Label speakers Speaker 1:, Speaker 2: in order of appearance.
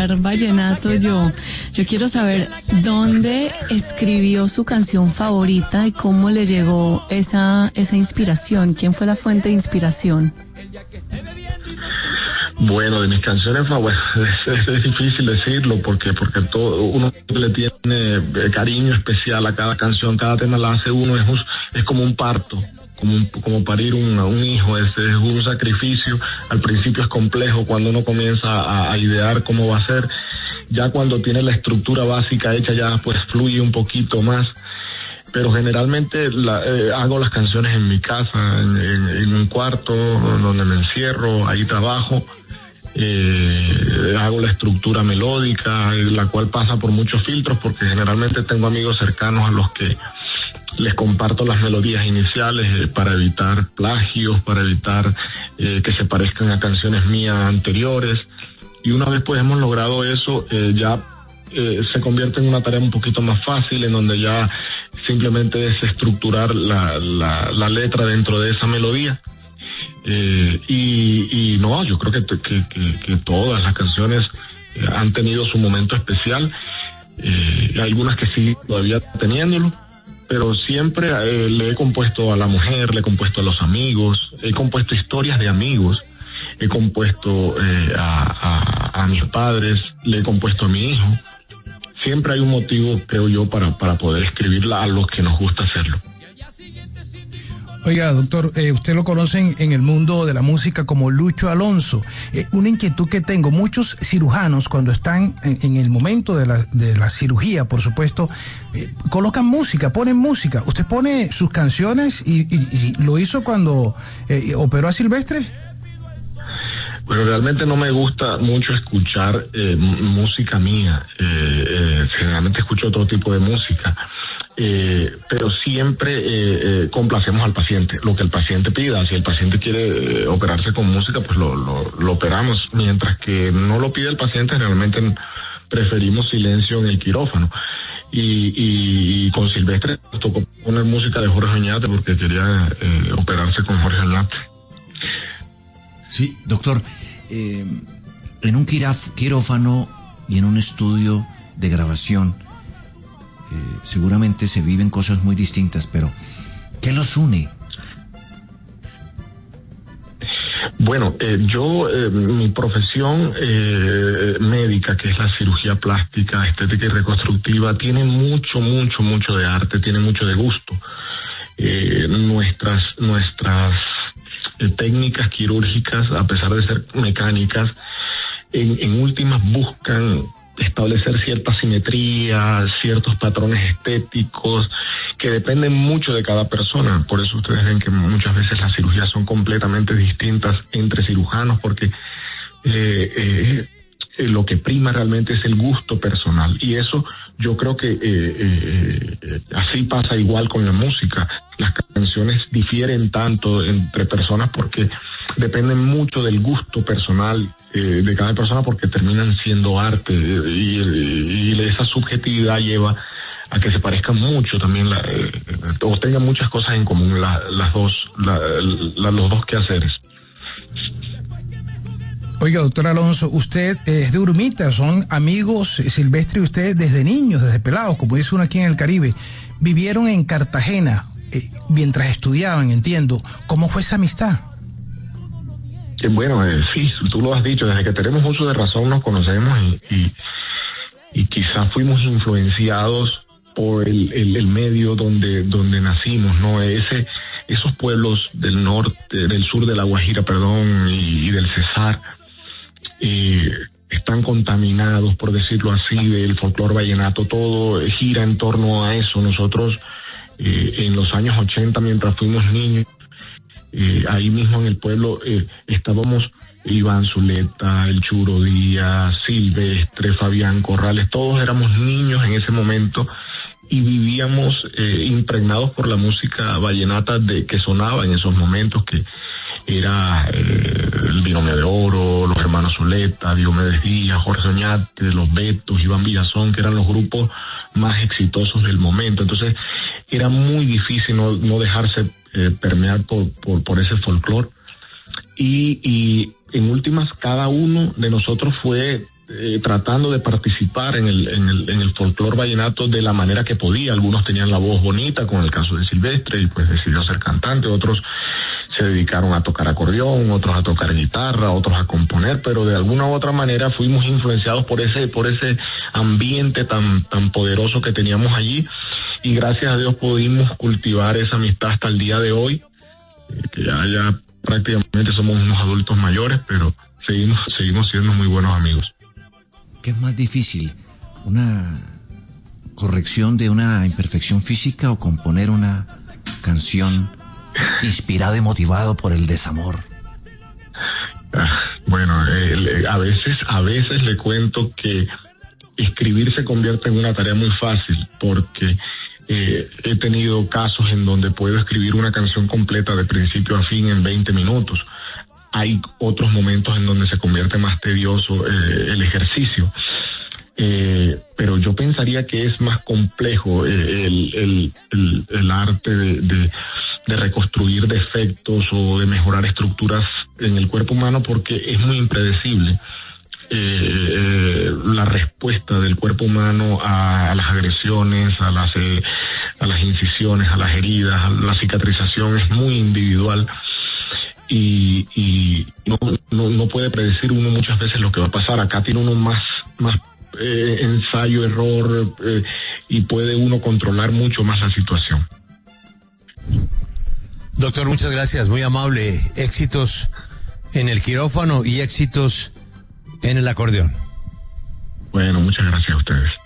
Speaker 1: escuchar vallenato, yo quiero saber dónde escribió su canción favorita y cómo le llegó esa inspiración. ¿Quién fue la fuente de inspiración?
Speaker 2: Bueno, de mis canciones favoritas, es difícil decirlo porque todo uno le tiene cariño especial a cada canción, cada tema la hace uno, es como un parto, como parir un hijo, es un sacrificio. Al principio es complejo cuando uno comienza a idear cómo va a ser, ya cuando tiene la estructura básica hecha ya pues fluye un poquito más. Pero generalmente hago las canciones en mi casa, en un cuarto donde me encierro, ahí trabajo. Hago la estructura melódica, la cual pasa por muchos filtros porque generalmente tengo amigos cercanos a los que les comparto las melodías iniciales para evitar plagios, para evitar que se parezcan a canciones mías anteriores. Y una vez pues hemos logrado eso, ya se convierte en una tarea un poquito más fácil, en donde ya simplemente es estructurar la letra dentro de esa melodía. Y no, yo creo que todas las canciones han tenido su momento especial. Hay algunas que sí todavía teniéndolo, pero siempre le he compuesto a la mujer, le he compuesto a los amigos, he compuesto historias de amigos, he compuesto a mis padres, le he compuesto a mi hijo. Siempre hay un motivo, creo yo, para poder escribirla a los que nos gusta hacerlo.
Speaker 3: Oiga, doctor, usted lo conocen en el mundo de la música como Lucho Alonso. Una inquietud que tengo, muchos cirujanos cuando están en el momento de la cirugía, por supuesto, colocan música, ponen música. ¿Usted pone sus canciones y lo hizo cuando operó a Silvestre?
Speaker 2: Bueno, realmente no me gusta mucho escuchar música mía. Generalmente escucho otro tipo de música. Pero siempre complacemos al paciente, lo que el paciente pida. Si el paciente quiere operarse con música, pues lo operamos. Mientras que no lo pide el paciente, realmente preferimos silencio en el quirófano. Y con Silvestre nos tocó poner música de Jorge Oñate porque quería operarse con Jorge Oñate.
Speaker 4: Sí, doctor, en un quirófano y en un estudio de grabación, seguramente se viven cosas muy distintas, pero ¿qué los une?
Speaker 2: Bueno, mi profesión médica, que es la cirugía plástica, estética y reconstructiva, tiene mucho de arte, tiene mucho de gusto. Nuestras técnicas quirúrgicas, a pesar de ser mecánicas, en últimas buscan establecer cierta simetría, ciertos patrones estéticos que dependen mucho de cada persona. Por eso ustedes ven que muchas veces las cirugías son completamente distintas entre cirujanos, porque lo que prima realmente es el gusto personal. Y eso yo creo que así pasa igual con la música. Las canciones difieren tanto entre personas porque dependen mucho del gusto personal de cada persona, porque terminan siendo arte, y esa subjetividad lleva a que se parezcan mucho también, o tengan muchas cosas en común los dos quehaceres.
Speaker 3: Oiga, doctor Alonso, usted es de Urumita, son amigos Silvestre y usted desde niños, desde pelados, como dice uno aquí en el Caribe. Vivieron en Cartagena mientras estudiaban, entiendo. ¿Cómo fue esa amistad?
Speaker 2: Bueno, sí, tú lo has dicho, desde que tenemos uso de razón nos conocemos y quizás fuimos influenciados por el medio donde nacimos, ¿no? Esos pueblos del norte, del sur de La Guajira, y del Cesar, están contaminados, por decirlo así, del folclore vallenato. Todo gira en torno a eso. Nosotros en los años 80, mientras fuimos niños, ahí mismo en el pueblo estábamos Iván Zuleta, El Churo Díaz, Silvestre, Fabián Corrales, todos éramos niños en ese momento y vivíamos impregnados por la música vallenata que sonaba en esos momentos, que era el Binomio de Oro, los hermanos Zuleta, Diomedes Díaz, Jorge Oñate, los Betos, Iván Villazón, que eran los grupos más exitosos del momento. Entonces era muy difícil no dejarse permear por ese folclore. Y en últimas cada uno de nosotros fue tratando de participar en el folclore vallenato de la manera que podía. Algunos tenían la voz bonita, como el caso de Silvestre, y pues decidió ser cantante. Otros se dedicaron a tocar acordeón, otros a tocar guitarra, otros a componer, pero de alguna u otra manera fuimos influenciados por ese ambiente tan poderoso que teníamos allí, y gracias a Dios pudimos cultivar esa amistad hasta el día de hoy, que ya prácticamente somos unos adultos mayores, pero seguimos siendo muy buenos amigos.
Speaker 4: ¿Qué es más difícil? ¿Una corrección de una imperfección física o componer una canción inspirado y motivado por el desamor?
Speaker 2: Bueno, a veces le cuento que escribir se convierte en una tarea muy fácil, porque he tenido casos en donde puedo escribir una canción completa de principio a fin en 20 minutos. Hay otros momentos en donde se convierte más tedioso el ejercicio. Pero yo pensaría que es más complejo el arte de reconstruir defectos o de mejorar estructuras en el cuerpo humano, porque es muy impredecible la respuesta del cuerpo humano a las agresiones, a las incisiones, a las heridas, a la cicatrización es muy individual. Y no puede predecir uno muchas veces lo que va a pasar. Acá tiene uno más ensayo, error, y puede uno controlar mucho más la situación.
Speaker 5: Doctor, muchas gracias, muy amable. Éxitos en el quirófano y éxitos en el acordeón.
Speaker 2: Bueno, muchas gracias a ustedes.